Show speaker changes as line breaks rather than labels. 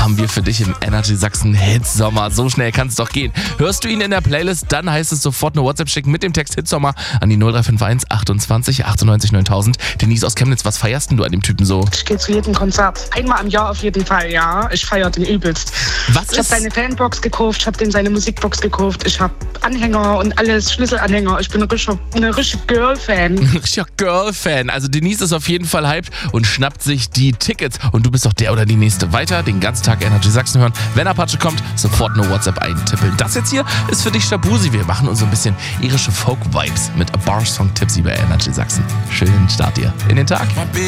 haben wir für dich im Energy Sachsen Hitsommer. So schnell kann es doch gehen. Hörst du ihn in der Playlist, dann heißt es sofort eine WhatsApp schicken mit dem Text Hitsommer an die 0351 28 98 9000. Denise aus Chemnitz, was feierst denn du an dem Typen so?
Ich gehe zu jedem Konzert. Einmal im Jahr auf jeden Fall, ja. Ich feiere den übelst. Ich habe seine Fanbox gekauft, ich habe den seine Musikbox gekauft, ich habe Anhänger und alles, Schlüsselanhänger. Ich bin eine richtige Girl-Fan.
Richtiger Girl-Fan. Also Denise ist auf jeden Fall hyped und schnappt sich die Tickets. Und du bist doch der oder die Nächste. Weiter den ganzen Tag Energy Sachsen hören. Wenn Apache kommt, sofort eine WhatsApp eintippeln. Das jetzt hier ist für dich Shabuzi. Wir machen uns so ein bisschen irische Folk-Vibes mit A Bar Song Tipsy bei Energy Sachsen. Schönen Start dir in den Tag.